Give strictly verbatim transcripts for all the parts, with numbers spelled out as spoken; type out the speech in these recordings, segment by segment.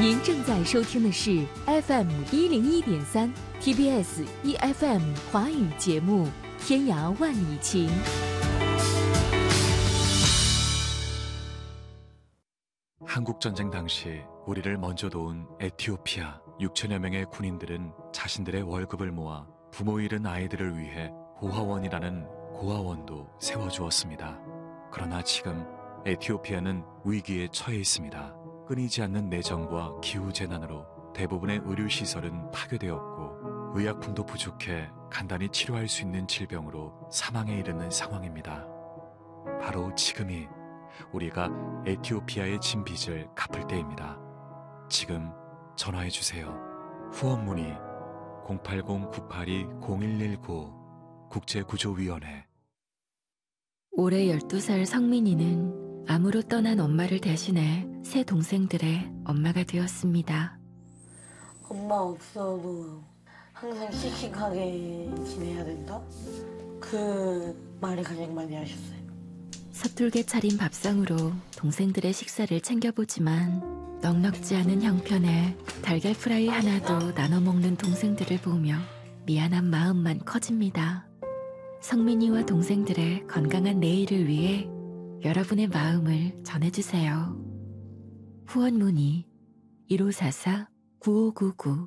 您正在收听的是 F M 一零一点三 T B S E F M 华语节目《天涯万里情》。 한국전쟁 당시 우리를 먼저 도운 에티오피아 육천여 명의 군인들은 자신들의 월급을 모아 부모 잃은 아이들을 위해 고아원이라는 고아원도 세워주었습니다. 그러나 지금 에티오피아는 위기에 처해 있습니다. 끊이지 않는 내전과 기후재난으로 대부분의 의료시설은 파괴되었고 의약품도 부족해 간단히 치료할 수 있는 질병으로 사망에 이르는 상황입니다. 바로 지금이 우리가 에티오피아의 진 빚을 갚을 때입니다. 지금 전화해주세요. 후원 문의 공팔공 구팔이 공일일구 국제구조위원회. 올해 열두 살 성민이는 암으로 떠난 엄마를 대신해 세 동생들의 엄마가 되었습니다. 엄마 없어도 항상 씩씩하게 지내야 된다? 그 말을 가장 많이 하셨어요. 서툴게 차린 밥상으로 동생들의 식사를 챙겨보지만 넉넉지 않은 형편에 달걀 프라이 하나도 나눠 먹는 동생들을 보며 미안한 마음만 커집니다. 성민이와 동생들의 건강한 내일을 위해 여러분의 마음을 전해주세요. 후원 문의 일오사사 구오구구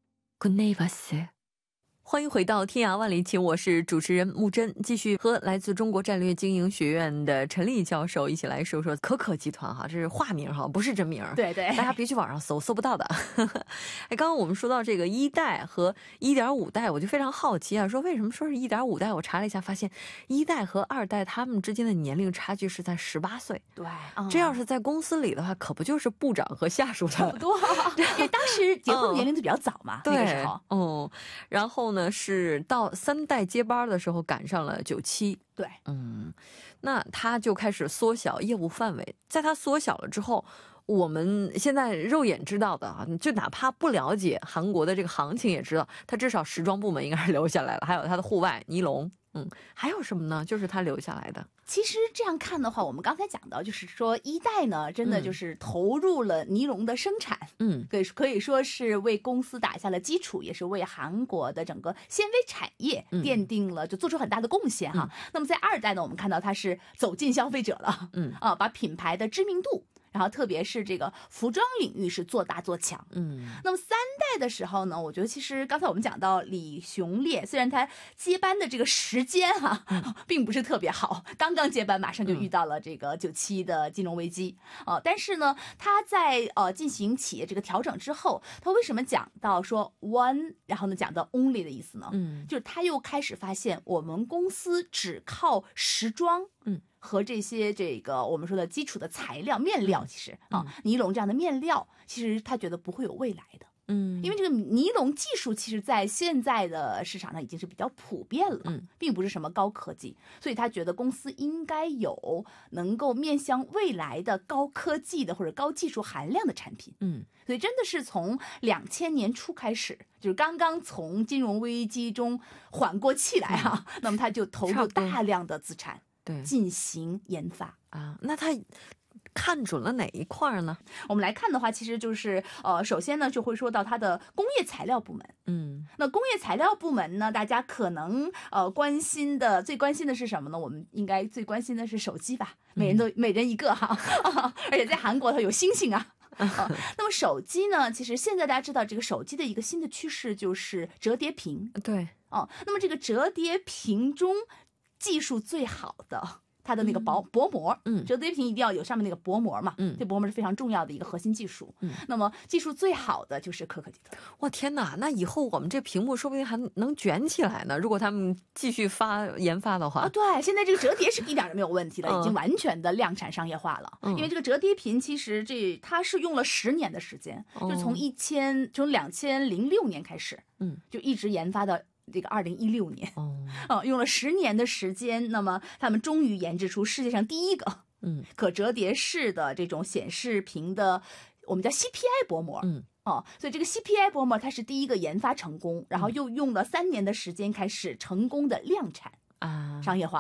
굿네이버스。 欢迎回到天涯万里情，我是主持人木真，继续和来自中国战略经营学院的陈丽教授一起来说说可可集团哈，这是化名哈，不是真名。 对对， 大家别去网上搜，搜不到的。哎，刚刚我们说到这个一代和一点五代，我就非常好奇啊，说为什么说是一点五代？我查了一下，发现一代和二代他们之间的年龄差距是在十八岁。 对， 这要是在公司里的话，可不就是部长和下属的差不多？因为当时结婚年龄都比较早嘛，那个时候。 嗯，然后呢？是到三代接班的时候赶上了九七， 对， 嗯，那他就开始缩小业务范围。在他缩小了之后，我们现在肉眼知道的啊，就哪怕不了解韩国的这个行情，也知道他至少时装部门应该是留下来了，还有他的户外尼龙，嗯，还有什么呢？就是他留下来的。 其实这样看的话，我们刚才讲到，就是说一代呢，真的就是投入了尼龙的生产，嗯，可以可以说是为公司打下了基础，也是为韩国的整个纤维产业奠定了，就做出很大的贡献哈。嗯、那么在二代呢，我们看到它是走进消费者了，嗯啊，把品牌的知名度。然后特别是这个服装领域是做大做强，嗯，那么三代的时候呢，我觉得其实刚才我们讲到李雄烈，虽然他接班的这个时间哈、啊，并不是特别好，刚刚接班马上就遇到了这个九七的金融危机啊、呃，但是呢，他在呃进行企业这个调整之后，他为什么讲到说 one， 然后呢讲到 only 的意思呢？嗯，就是他又开始发现我们公司只靠时装，嗯。和这些这个我们说的基础的材料面料，其实啊，尼龙这样的面料，其实他觉得不会有未来的，嗯，因为这个尼龙技术其实在现在的市场上已经是比较普遍了，嗯，并不是什么高科技，所以他觉得公司应该有能够面向未来的高科技的或者高技术含量的产品，嗯，所以真的是从两千年初开始，就是刚刚从金融危机中缓过气来啊，嗯、那么他就投入大量的资产。对，进行研发啊，那他看准了哪一块呢？ 我们来看的话，其实就是呃，首先呢就会说到它的工业材料部门。嗯，那工业材料部门呢，大家可能呃关心的最关心的是什么呢？我们应该最关心的是手机吧，每人都、嗯、每人一个哈，而且在韩国它有星星啊。啊、那么手机呢，其实现在大家知道这个手机的一个新的趋势就是折叠屏。 对， 哦，那么这个折叠屏中。技术最好的，它的那个薄薄膜，嗯，折叠屏一定要有上面那个薄膜嘛，嗯，这薄膜是非常重要的一个核心技术，嗯，那么技术最好的就是可可集团。 哇天哪，那以后我们这屏幕说不定还能卷起来呢，如果他们继续发研发的话。 啊，对，现在这个折叠是一点都没有问题了，已经完全的量产商业化了。嗯、因为这个折叠屏其实这它是用了十年的时间，嗯、就从一千从两千零六年开始，嗯，就一直研发到。这个二零一六年，哦、呃，用了十年的时间，那么他们终于研制出世界上第一个，嗯，可折叠式的这种显示屏的，我们叫 C P I 薄膜，嗯，哦，所以这个 C P I 薄膜它是第一个研发成功，然后又用了三年的时间开始成功的量产啊，商业化了。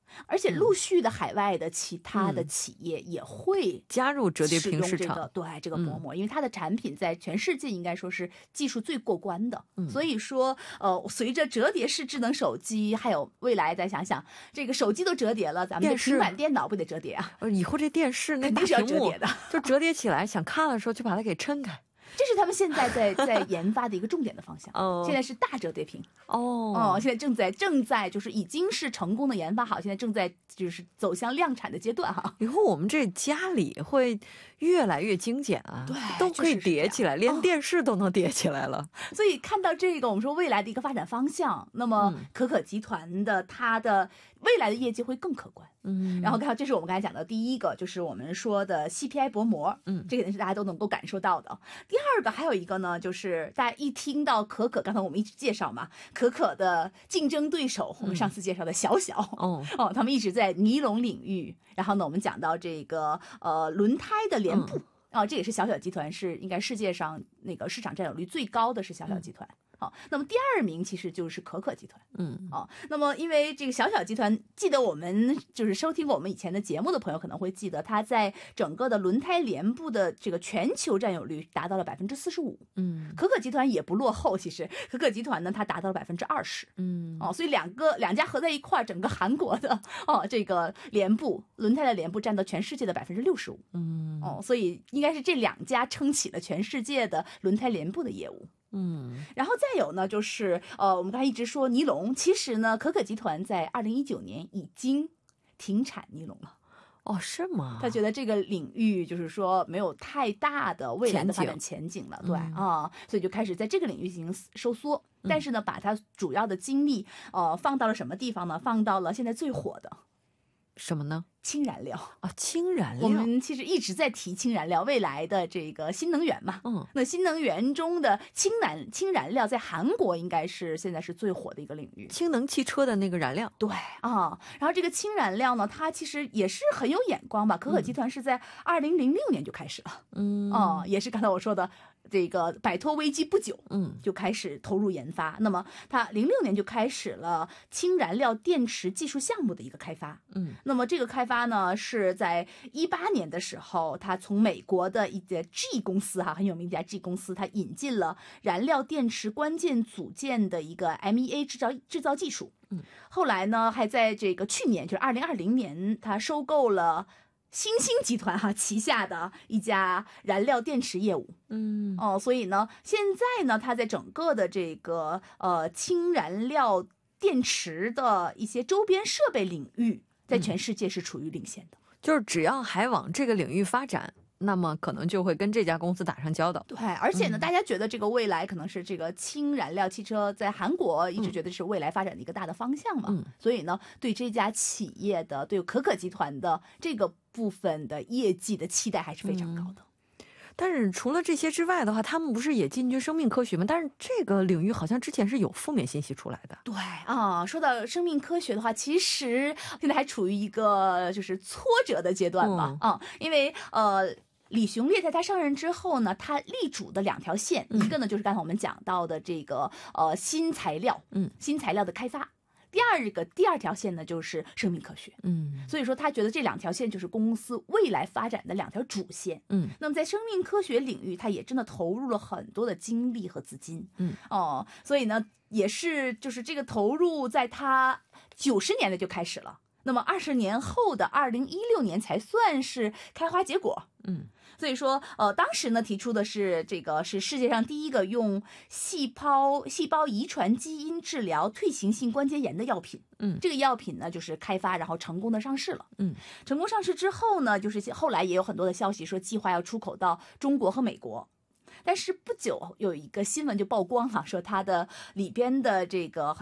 而且陆续的海外的其他的企业也会加入折叠屏市场， 这个对这个薄膜、嗯，因为它的产品在全世界应该说是技术最过关的。嗯、所以说，呃，随着折叠式智能手机，还有未来再想想，这个手机都折叠了，咱们的平板电脑不得折叠啊？ 呃，以后这电视那大屏幕就折叠起来，想看的时候就把它给抻开。 这是他们现在在在研发的一个重点的方向。哦，现在是大折叠屏。 哦哦，现在正在正在就是已经是成功的研发好，现在正在就是走向量产的阶段哈。 以后我们这家里会越来越精简啊， 对， 都可以叠起来，连电视都能叠起来了。哦、 所以看到这个，我们说未来的一个发展方向，那么可可集团的它的未来的业绩会更可观。嗯，然后看，这是我们刚才讲的第一个，就是我们说的 C P I 薄膜，嗯，这个也是大家都能够感受到的。第二个还有一个呢，就是大家一听到可可，刚才我们一直介绍嘛，可可的竞争对手，我们上次介绍的小小，哦、嗯、哦，他们一直在尼龙领域。然后呢，我们讲到这个呃轮胎的帘布，啊、嗯哦，这也是小小集团是应该世界上那个市场占有率最高的是小小集团。嗯好、哦，那么第二名其实就是可可集团，嗯，哦，那么因为这个小小集团，记得我们就是收听过我们以前的节目的朋友可能会记得，它在整个的轮胎帘布的这个全球占有率达到了百分之四十五，嗯，可可集团也不落后，其实可可集团呢，它达到了百分之二十，嗯，哦，所以两个两家合在一块儿，整个韩国的哦这个帘布轮胎的帘布占到全世界的百分之六十五，嗯，哦，所以应该是这两家撑起了全世界的轮胎帘布的业务。嗯，然后再有呢，就是呃，我们刚才一直说尼龙，其实呢，可可集团在二零一九年已经停产尼龙了。 哦，是吗？ 他觉得这个领域就是说没有太大的未来的发展前景了，对啊、嗯呃，所以就开始在这个领域进行收缩。但是呢，把它主要的精力呃放到了什么地方呢？放到了现在最火的什么呢？ 氢燃料啊，氢燃料， 我们其实一直在提氢燃料，未来的这个新能源嘛。嗯，那新能源中的氢燃氢燃料在韩国应该是现在是最火的一个领域， 氢能汽车的那个燃料。 对啊，然后这个氢燃料呢，它其实也是很有眼光吧。可可集团是在二零零六年就开始了，嗯，哦、啊，也是刚才我说的。这个摆脱危机不久，嗯，就开始投入研发。那么，它零六年就开始了氢燃料电池技术项目的一个开发，嗯，那么这个开发呢，是在一八年的时候，它从美国的一家 G 公司哈，很有名的一家 G 公司，它引进了燃料电池关键组件的一个 M E A 制造制造技术，嗯，后来呢，还在这个去年，就是二零二零年，它收购了。新兴集团哈旗下的一家燃料电池业务，嗯哦，所以呢，现在呢，它在整个的这个呃氢燃料电池的一些周边设备领域，在全世界是处于领先的。 嗯、就是只要还往这个领域发展，那么可能就会跟这家公司打上交道。 对，而且呢，嗯、大家觉得这个未来可能是这个氢燃料汽车在韩国一直觉得是未来发展的一个大的方向嘛，嗯、所以呢，对这家企业的对可可集团的这个部分的业绩的期待还是非常高的。 嗯、但是除了这些之外的话，他们不是也进军生命科学吗？但是这个领域好像之前是有负面信息出来的。 对啊，说到生命科学的话，其实现在还处于一个就是挫折的阶段吧，嗯、啊，因为呃。李雄烈在他上任之后呢，他力主的两条线，嗯、一个呢就是刚才我们讲到的这个呃新材料，嗯，新材料的开发。第二个第二条线呢就是生命科学，嗯，所以说他觉得这两条线就是公司未来发展的两条主线，嗯，那么在生命科学领域，他也真的投入了很多的精力和资金，嗯，哦，所以呢也是就是这个投入在他九十年代就开始了。那么二十年后的二零一六年才算是开花结果，嗯，所以说，呃，当时呢提出的是这个是世界上第一个用细胞细胞遗传基因治疗退行性关节炎的药品，嗯，这个药品呢就是开发然后成功的上市了，嗯，成功上市之后呢，就是后来也有很多的消息说计划要出口到中国和美国。但是不久有一个新闻就曝光哈，说它的里边的这个